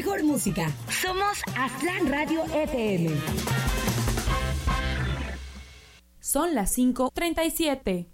mejor música. Somos Aztlán Radio FM. Son las 5:37.